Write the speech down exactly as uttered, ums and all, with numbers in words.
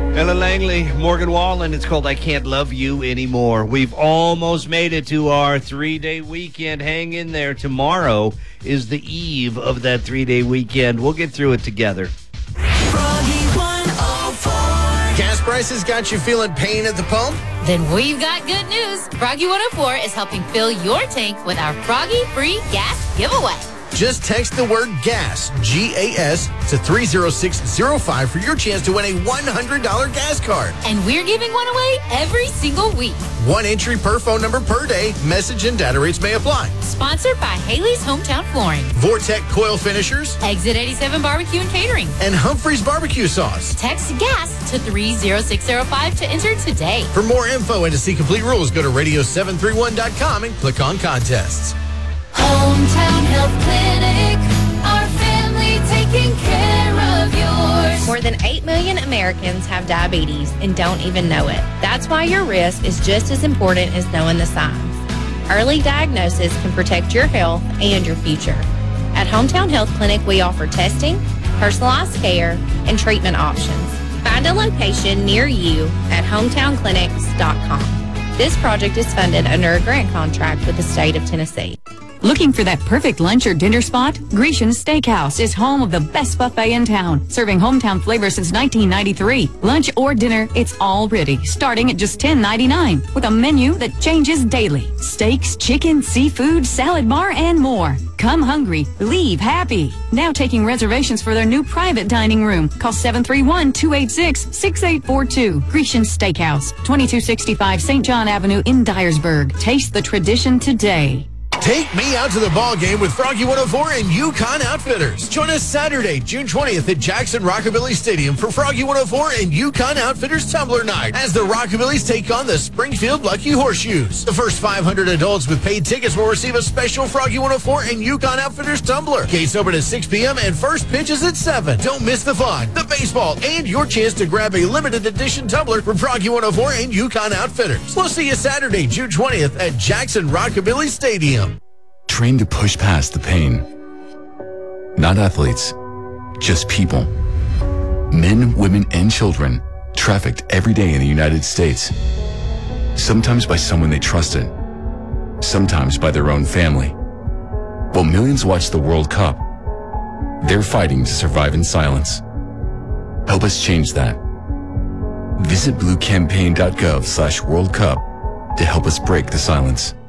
Ella Langley, Morgan Wallen. It's called I Can't Love You Anymore. We've almost made it to our three-day weekend. Hang in there. Tomorrow is the eve of that three-day weekend. We'll get through it together. Froggy one oh four. Gas prices got you feeling pain at the pump? Then we've got good news. Froggy one oh four is helping fill your tank with our Froggy Free Gas Giveaway. Just text the word GAS, G A S, to three zero six zero five for your chance to win a one hundred dollars gas card. And we're giving one away every single week. One entry per phone number per day. Message and data rates may apply. Sponsored by Haley's Hometown Flooring, Vortec Coil Finishers, Exit eighty-seven Barbecue and Catering, and Humphrey's Barbecue Sauce. Text GAS to three zero six zero five to enter today. For more info and to see complete rules, go to radio seven three one dot com and click on contests. Hometown Health Clinic, our family taking care of yours. More than eight million Americans have diabetes and don't even know it. That's why your risk is just as important as knowing the signs. Early diagnosis can protect your health and your future. At Hometown Health Clinic, we offer testing, personalized care, and treatment options. Find a location near you at hometown clinics dot com. This project is funded under a grant contract with the state of Tennessee. Looking for that perfect lunch or dinner spot? Grecian Steakhouse is home of the best buffet in town, serving hometown flavor since nineteen ninety-three. Lunch or dinner, it's all ready, starting at just ten ninety-nine, with a menu that changes daily. Steaks, chicken, seafood, salad bar, and more. Come hungry, leave happy. Now taking reservations for their new private dining room. Call seven three one, two eight six, six eight four two. Grecian Steakhouse, twenty-two sixty-five Saint John Avenue in Dyersburg. Taste the tradition today. Take me out to the ball game with Froggy one oh four and Yukon Outfitters. Join us Saturday, June twentieth at Jackson Rockabilly Stadium for Froggy one oh four and Yukon Outfitters Tumbler Night as the Rockabillys take on the Springfield Lucky Horseshoes. The first five hundred adults with paid tickets will receive a special Froggy one oh four and Yukon Outfitters Tumbler. Gates open at six p.m. and first pitch is at seven. Don't miss the fun, the baseball, and your chance to grab a limited edition tumbler from Froggy one oh four and Yukon Outfitters. We'll see you Saturday, June twentieth at Jackson Rockabilly Stadium. Train to push past the pain. Not athletes, just people. Men, women, and children trafficked every day in the United States. Sometimes by someone they trusted, sometimes by their own family. While millions watch the World Cup, they're fighting to survive in silence. Help us change that. Visit bluecampaign dot gov slash World Cup to help us break the silence.